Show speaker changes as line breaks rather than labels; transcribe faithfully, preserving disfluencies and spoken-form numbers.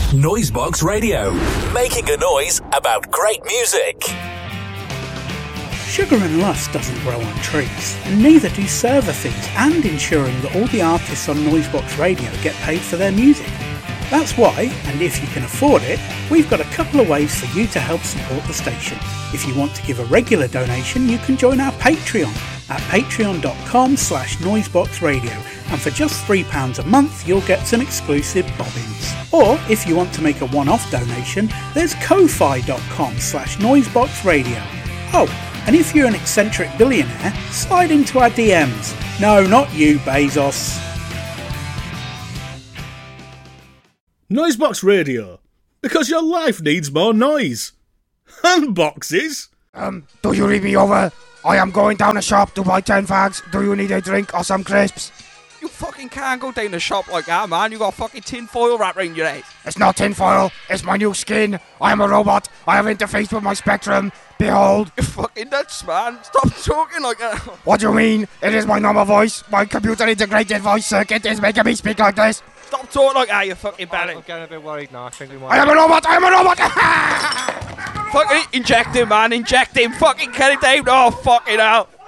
Noisebox Radio, making a noise about great music.
Sugar and Lust doesn't grow on trees, and neither do server fees and ensuring that all the artists on Noisebox Radio get paid for their music. That's why, and if you can afford it, we've got a couple of ways for you to help support the station. If you want to give a regular donation, you can join our Patreon at patreon.com slash noiseboxradio, and for just three pounds a month you'll get some exclusive bobbins. Or if you want to make a one-off donation, there's ko-fi.com slash noiseboxradio. Oh, and if you're an eccentric billionaire, slide into our D Ms. No, not you, Bezos.
Noisebox Radio, because your life needs more noise. And boxes.
Um, do you read me over? I am going down a shop to buy ten fags. Do you need a drink or some crisps?
You fucking can't go down the shop like that, man. You got fucking tin foil wrapped around your head.
It's not tin foil. It's my new skin. I am a robot. I have interfaced with my Spectrum. Behold.
You're fucking nuts, man. Stop talking like that.
What do you mean? It is my normal voice. My computer integrated voice circuit is making me speak like this.
Stop talking like that, you fucking belly.
I'm getting a bit worried now. I think we might.
I am a robot. I am a robot.
Fucking inject him, man. Inject him. Fucking kill him down. Oh, fucking hell.